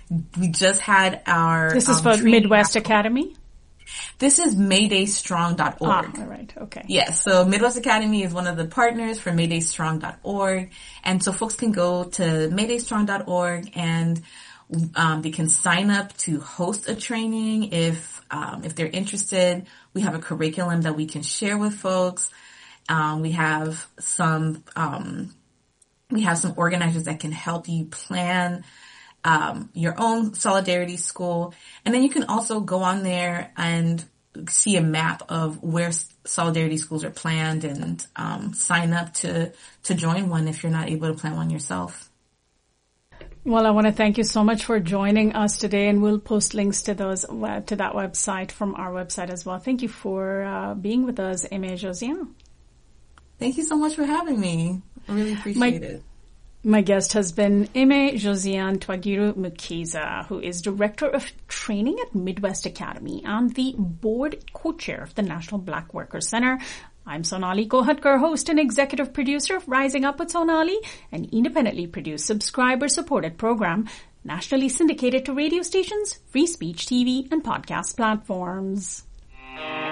We just had our This is for Midwest Academy? This is MaydayStrong.org. All right. Okay. Yes. So Midwest Academy is one of the partners for MaydayStrong.org. And so folks can go to MaydayStrong.org and they can sign up to host a training if they're interested. We have a curriculum that we can share with folks. We have some organizers that can help you plan your own Solidarity School. And then you can also go on there and see a map of where Solidarity Schools are planned and sign up to join one if you're not able to plan one yourself. Well, I want to thank you so much for joining us today, and we'll post links to that website from our website as well. Thank you for being with us, Aimée Josiane. Thank you so much for having me. I really appreciate it. My guest has been Aimée Josiane Twagiru Mukiza, who is Director of Training at Midwest Academy and the Board Co-Chair of the National Black Workers Center. I'm Sonali Kohatkar, host and executive producer of Rising Up with Sonali, an independently produced, subscriber-supported program, nationally syndicated to radio stations, free speech TV, and podcast platforms.